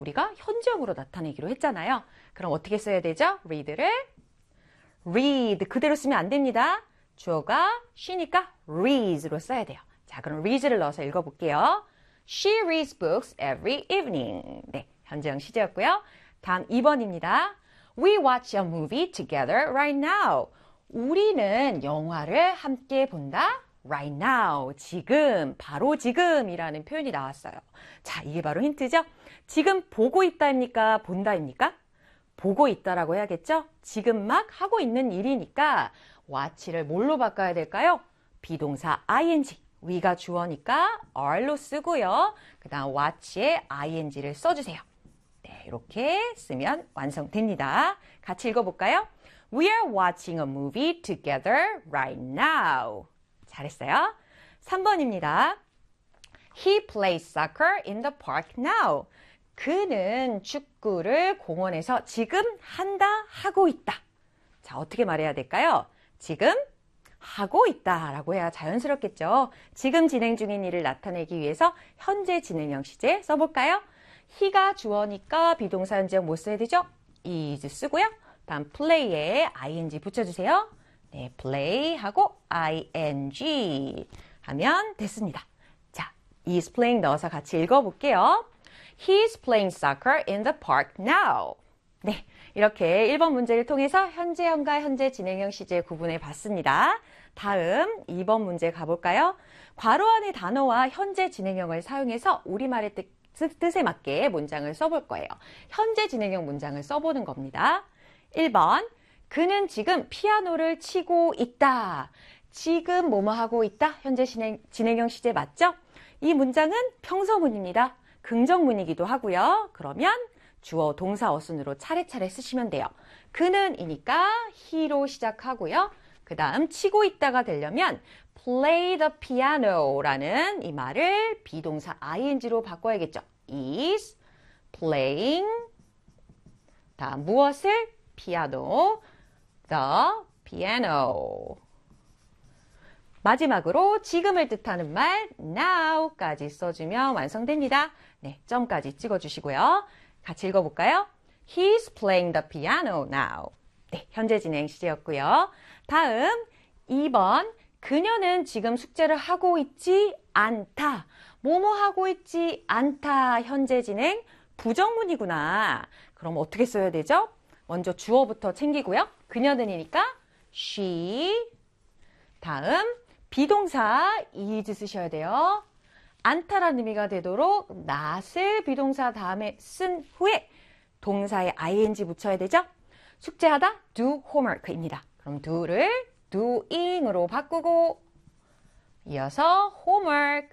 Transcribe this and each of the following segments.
우리가 현재형으로 나타내기로 했잖아요. 그럼 어떻게 써야 되죠? read를 read 그대로 쓰면 안 됩니다. 주어가 she니까 reads로 써야 돼요. 자, 그럼 reads를 넣어서 읽어볼게요. She reads books every evening. 네, 현재형 시제였고요. 다음 2번입니다. We watch a movie together right now. 우리는 영화를 함께 본다. right now, 지금, 바로 지금이라는 표현이 나왔어요. 자, 이게 바로 힌트죠? 지금 보고 있다입니까? 본다입니까? 보고 있다라고 해야겠죠? 지금 막 하고 있는 일이니까 watch를 뭘로 바꿔야 될까요? 비동사 ing, we가 주어니까 are로 쓰고요. 그 다음 watch에 ing를 써주세요. 네, 이렇게 쓰면 완성됩니다. 같이 읽어볼까요? We are watching a movie together right now. 잘했어요. 3번입니다. He plays soccer in the park now. 그는 축구를 공원에서 지금 한다, 하고 있다. 자, 어떻게 말해야 될까요? 지금 하고 있다 라고 해야 자연스럽겠죠. 지금 진행 중인 일을 나타내기 위해서 현재 진행형 시제 써볼까요? he가 주어니까 비동사 현재형 뭐 써야 되죠? is 쓰고요. 다음 play에 ing 붙여주세요. 네, play 하고 ing 하면 됐습니다. 자, is playing 넣어서 같이 읽어볼게요. He's playing soccer in the park now. 네, 이렇게 1번 문제를 통해서 현재형과 현재 진행형 시제 구분해 봤습니다. 다음 2번 문제 가볼까요? 괄호 안의 단어와 현재 진행형을 사용해서 우리말의 뜻에 맞게 문장을 써볼 거예요. 현재 진행형 문장을 써보는 겁니다. 1번, 그는 지금 피아노를 치고 있다. 지금 뭐뭐 하고 있다. 현재 진행형 시제 맞죠? 이 문장은 평서문입니다. 긍정문이기도 하고요. 그러면 주어, 동사, 어순으로 차례차례 쓰시면 돼요. 그는 이니까 he로 시작하고요. 그 다음 치고 있다가 되려면 play the piano라는 이 말을 비동사 ing로 바꿔야겠죠. is playing 다음 무엇을? 피아노 the piano 마지막으로 지금을 뜻하는 말 now까지 써주면 완성됩니다. 네, 점까지 찍어주시고요. 같이 읽어볼까요? He's playing the piano now. 네, 현재 진행 시제였고요. 다음 2번 그녀는 지금 숙제를 하고 있지 않다. 뭐뭐 하고 있지 않다. 현재 진행 부정문이구나. 그럼 어떻게 써야 되죠? 먼저 주어부터 챙기고요. 그녀는이니까 she 다음 비동사 is 쓰셔야 돼요. 않다라는 의미가 되도록 not을 비동사 다음에 쓴 후에 동사에 ing 붙여야 되죠. 숙제하다 do homework입니다. 그럼 do를 doing으로 바꾸고 이어서 homework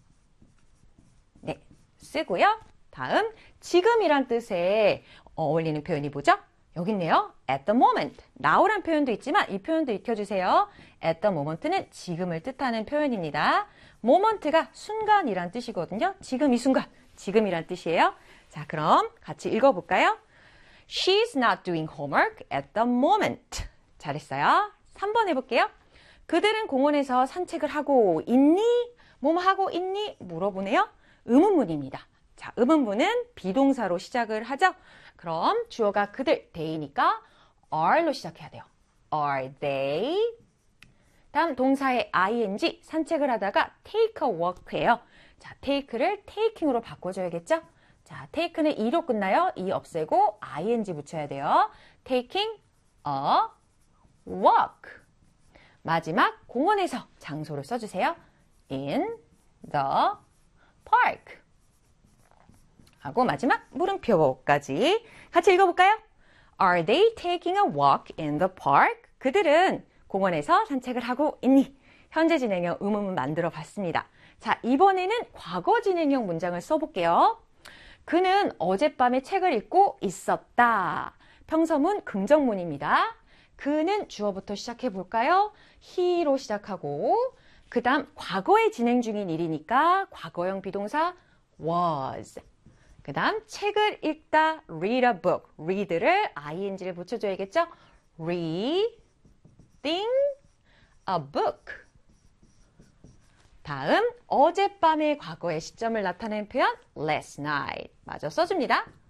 네, 쓰고요. 다음 지금이란 뜻에 어울리는 표현이 뭐죠? 여기 있네요. at the moment. now란 표현도 있지만 이 표현도 익혀주세요. at the moment는 지금을 뜻하는 표현입니다. moment가 순간이란 뜻이거든요. 지금 이 순간, 지금이란 뜻이에요. 자, 그럼 같이 읽어볼까요? She's not doing homework at the moment. 잘했어요. 3번 해볼게요. 그들은 공원에서 산책을 하고 있니? 뭐뭐 하고 있니? 물어보네요. 의문문입니다. 자, 의문문은 비동사로 시작을 하죠. 그럼 주어가 그들, they니까 are로 시작해야 돼요. Are they? 다음 동사의 ing, 산책을 하다가 take a walk예요. 자, take를 taking으로 바꿔줘야겠죠? 자, take는 e로 끝나요. e 없애고 ing 붙여야 돼요. taking a walk. 마지막 공원에서 장소를 써주세요. in the park. 하고 마지막 물음표까지 같이 읽어볼까요? Are they taking a walk in the park? 그들은 공원에서 산책을 하고 있니? 현재 진행형 의문문 만들어 봤습니다. 자, 이번에는 과거 진행형 문장을 써볼게요. 그는 어젯밤에 책을 읽고 있었다. 평서문 긍정문입니다. 그는 주어부터 시작해 볼까요? he로 시작하고 그 다음 과거에 진행 중인 일이니까 과거형 비동사 was. 그 다음 책을 읽다 read a book. read를 ing를 붙여줘야겠죠? reading a book. 다음 어젯밤의 과거의 시점을 나타내는 표현 last night. 마저 써줍니다.